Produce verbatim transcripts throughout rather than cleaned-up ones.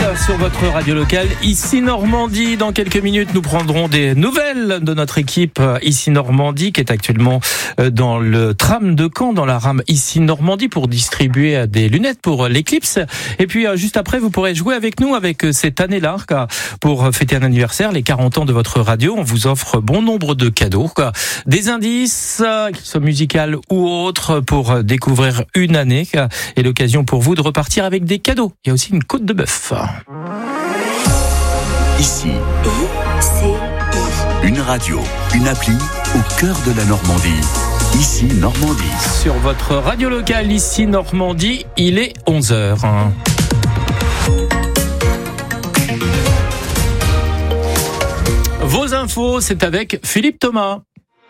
sur votre radio locale, ici Normandie. Dans quelques minutes, nous prendrons des nouvelles de notre équipe ici Normandie, qui est actuellement dans le tram de Caen, dans la rame ici Normandie, pour distribuer des lunettes pour l'éclipse. Et puis, juste après, vous pourrez jouer avec nous avec cette année-là, pour fêter un anniversaire, les quarante ans de votre radio. On vous offre bon nombre de cadeaux, des indices, qu'ils soient musicaux ou autres, pour découvrir une année, et l'occasion pour vous de repartir avec des cadeaux. Il y a aussi une côte de bœuf. Ici, I C I. Une radio, une appli au cœur de la Normandie. Ici Normandie. Sur votre radio locale, ici Normandie, il est onze heures. Vos infos, c'est avec Philippe Thomas.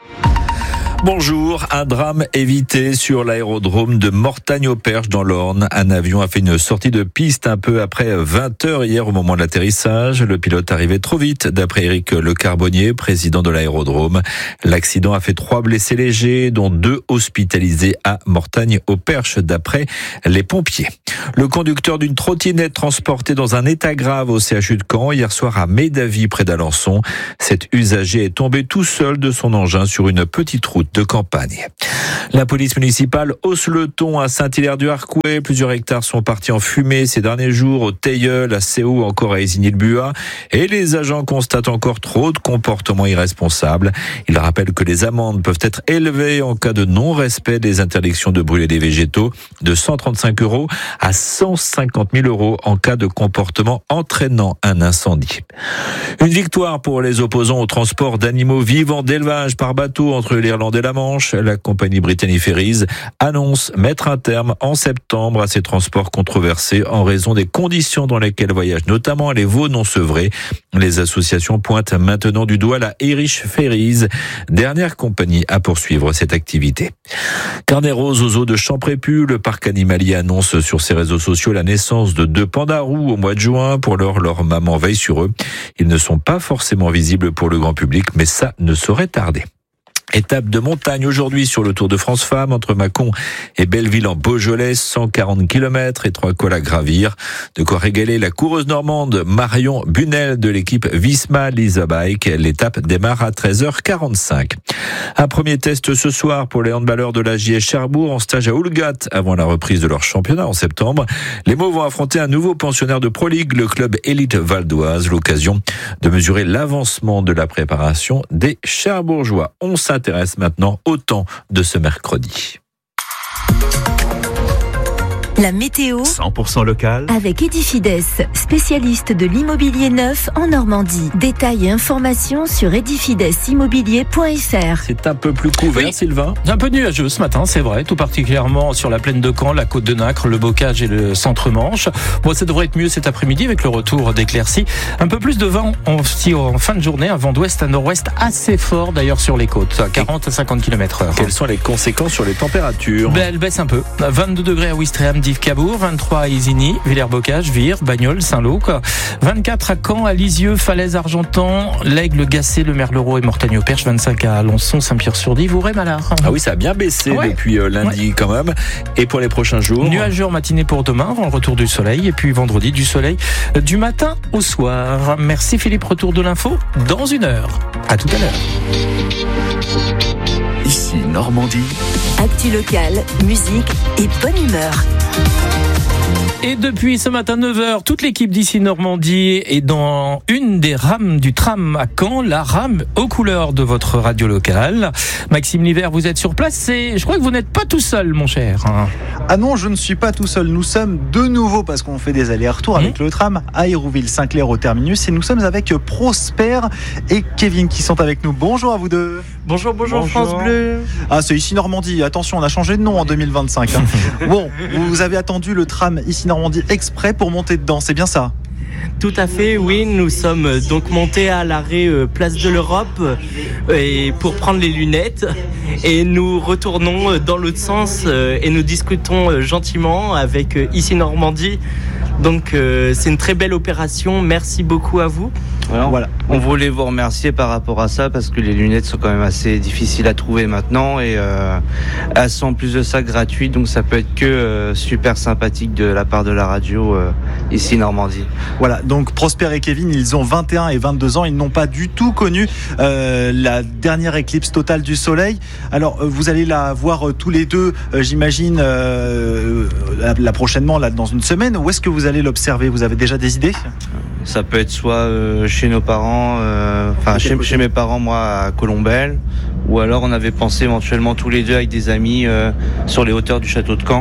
Bonjour, un drame évité sur l'aérodrome de Mortagne-au-Perche dans l'Orne. Un avion a fait une sortie de piste un peu après vingt heures hier au moment de l'atterrissage. Le pilote arrivait trop vite, d'après Éric Le Carbonnier, président de l'aérodrome. L'accident a fait trois blessés légers, dont deux hospitalisés à Mortagne-au-Perche, d'après les pompiers. Le conducteur d'une trottinette transporté dans un état grave au C H U de Caen hier soir à Médavy près d'Alençon. Cet usager est tombé tout seul de son engin sur une petite route de campagne. La police municipale hausse le ton à Saint-Hilaire-du-Harcouët. Plusieurs hectares sont partis en fumée ces derniers jours au Teilleul, à Séoul, encore à Isigny-le-Buat. Et les agents constatent encore trop de comportements irresponsables. Ils rappellent que les amendes peuvent être élevées en cas de non-respect des interdictions de brûler des végétaux, de cent trente-cinq euros à cent cinquante mille euros en cas de comportement entraînant un incendie. Une victoire pour les opposants au transport d'animaux vivants d'élevage par bateau entre l'Irlande et la Manche. La compagnie Brittany Ferries annonce mettre un terme en septembre à ces transports controversés en raison des conditions dans lesquelles voyagent notamment les veaux non sevrés. Les associations pointent maintenant du doigt la Irish Ferries, dernière compagnie à poursuivre cette activité. Carnet rose aux eaux de Champrépus, le parc animalier annonce sur ses réseaux sociaux la naissance de deux pandas roux au mois de juin. Pour l'heure, leur maman veille sur eux. Ils ne sont pas forcément visibles pour le grand public, mais ça ne saurait tarder. Étape de montagne aujourd'hui sur le Tour de France Femmes entre Mâcon et Belleville en Beaujolais, cent quarante kilomètres et trois cols à gravir. De quoi régaler la coureuse normande Marion Bunel de l'équipe Visma Lisa Bike. L'étape démarre à treize heures quarante-cinq. Un premier test ce soir pour les handballeurs de l'A J S Cherbourg en stage à Oulgat avant la reprise de leur championnat en septembre. Les Mauves vont affronter un nouveau pensionnaire de Pro League, le club Élite Val d'Oise. L'occasion de mesurer l'avancement de la préparation des Cherbourgeois. On s'intéresse maintenant au temps de ce mercredi. La météo cent pour cent local avec Edifides, spécialiste de l'immobilier neuf en Normandie. Détails et informations sur edifides immobilier point f r. C'est un peu plus couvert, oui. Sylvain. Un peu nuageux ce matin, c'est vrai, tout particulièrement sur la plaine de Caen, la côte de Nacre, le Bocage et le centre-Manche. Bon, ça devrait être mieux cet après-midi avec le retour d'éclaircies. Un peu plus de vent aussi en fin de journée, un vent d'ouest à nord-ouest assez fort d'ailleurs sur les côtes, à quarante à cinquante kilomètres heure. Quelles sont les conséquences sur les températures? Ben, elles baissent un peu. vingt-deux degrés à Ouistreham, Cabourg, vingt-trois à Isigny, Villers-Bocage, Vire, Bagnols, Saint-Lô, vingt-quatre à Caen, à Lisieux, Falaise, Argentan, l'Aigle, Gacé, le Merlereau et Mortagne-au-Perche, vingt-cinq à Alençon, Saint-Pierre-sur-Die, Vouvray-Malard. Ah oui, ça a bien baissé ouais. depuis euh, lundi ouais. quand même. Et pour les prochains jours? Nuageux en matinée pour demain, avant le retour du soleil, et puis vendredi du soleil du matin au soir. Merci Philippe, retour de l'info dans une heure. À tout à l'heure. Ici Normandie. Actu locale, musique et bonne humeur. Et depuis ce matin neuf heures, toute l'équipe d'ici Normandie est dans une des rames du tram à Caen, la rame aux couleurs de votre radio locale. Maxime Liver, vous êtes sur place et je crois que vous n'êtes pas tout seul, mon cher. Ah non, je ne suis pas tout seul. Nous sommes de nouveau, parce qu'on fait des allers-retours avec mmh. le tram à Hérouville-Saint-Clair au terminus, et nous sommes avec Prosper et Kevin qui sont avec nous. Bonjour à vous deux. Bonjour, bonjour, bonjour. France Bleu. Ah, c'est ici Normandie. Attention, on a changé de nom en deux mille vingt-cinq. Hein. Bon, vous avez attendu le tram ici Normandie exprès pour monter dedans, c'est bien ça? Tout à fait, oui. Nous sommes donc montés à l'arrêt euh, Place de l'Europe euh, et pour prendre les lunettes, et nous retournons dans l'autre sens euh, et nous discutons euh, gentiment avec euh, ici Normandie. Donc euh, c'est une très belle opération. Merci beaucoup à vous. Alors, voilà. On voulait vous remercier par rapport à ça parce que les lunettes sont quand même assez difficiles à trouver maintenant et euh, elles sont en plus de ça gratuites, donc ça peut être que euh, super sympathique de la part de la radio euh, ici Normandie. Voilà, donc Prosper et Kevin, ils ont vingt et un et vingt-deux ans, ils n'ont pas du tout connu euh, la dernière éclipse totale du soleil. Alors vous allez la voir euh, tous les deux, euh, j'imagine, euh, la, la prochainement, là, dans une semaine. Où est-ce que vous allez l'observer ? Vous avez déjà des idées ? Ça peut être soit euh, chez nos parents, euh, enfin chez, chez mes parents, moi à Colombelle, ou alors on avait pensé éventuellement tous les deux avec des amis euh, sur les hauteurs du château de Caen.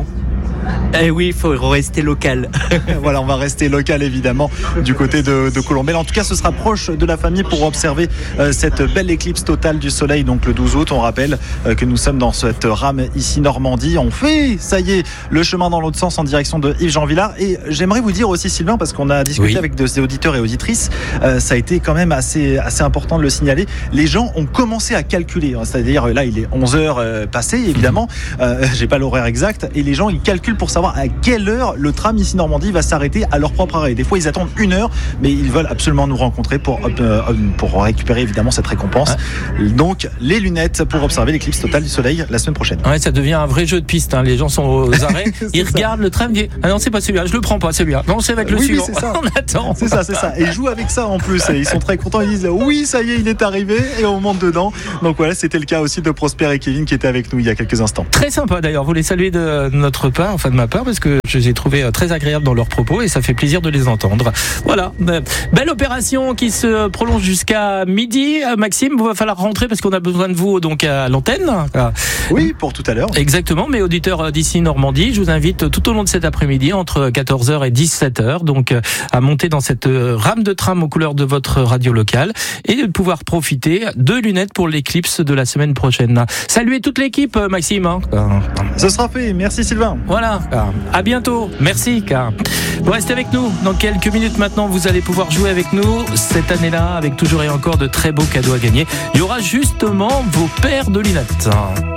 Eh oui, il faut rester local. Voilà, on va rester local évidemment du côté de, de Colombelle. En tout cas, ce sera proche de la famille pour observer euh, cette belle éclipse totale du soleil. Donc le douze août, on rappelle euh, que nous sommes dans cette rame ici Normandie. On fait, ça y est, le chemin dans l'autre sens en direction de Yves Jean Villard. Et j'aimerais vous dire aussi, Sylvain, parce qu'on a discuté oui. avec des auditeurs et auditrices, euh, ça a été quand même assez, assez important de le signaler. Les gens ont commencé à calculer. C'est-à-dire, là, il est onze heures euh, passées, évidemment. Euh, j'ai pas l'horaire exact. Et les gens, ils calculent pour savoir à quelle heure le tram ici Normandie va s'arrêter à leur propre arrêt. Des fois, ils attendent une heure, mais ils veulent absolument nous rencontrer pour, euh, pour récupérer évidemment cette récompense. Ouais. Donc, les lunettes pour observer l'éclipse totale du soleil la semaine prochaine. Ouais, ça devient un vrai jeu de piste. Hein. Les gens sont aux arrêts, ils regardent ça. Le tram, ils disent ah non, c'est pas celui-là, je le prends pas celui-là. Non, ça va être le oui, suivant. Oui, c'est ça. On attend. C'est ça, c'est ça. Et ils jouent avec ça en plus. Et ils sont très contents. Ils disent oui, ça y est, il est arrivé, et on monte dedans. Donc voilà, c'était le cas aussi de Prosper et Kevin qui étaient avec nous il y a quelques instants. Très sympa d'ailleurs. Vous les saluez de notre part, enfin de ma part, parce que je les ai trouvés très agréables dans leurs propos et ça fait plaisir de les entendre. Voilà, belle opération qui se prolonge jusqu'à midi. Maxime, il va falloir rentrer parce qu'on a besoin de vous donc à l'antenne. Oui, pour tout à l'heure. Exactement, mais auditeurs d'ici Normandie, je vous invite tout au long de cet après-midi entre quatorze heures et dix-sept heures donc à monter dans cette rame de tram aux couleurs de votre radio locale et de pouvoir profiter de lunettes pour l'éclipse de la semaine prochaine. Saluez toute l'équipe, Maxime. Hein. Ce sera fait. Merci Sylvain. Voilà. À bientôt. Merci. Vous restez avec nous. Dans quelques minutes maintenant, vous allez pouvoir jouer avec nous cette année-là avec toujours et encore de très beaux cadeaux à gagner. Il y aura justement vos paires de lunettes.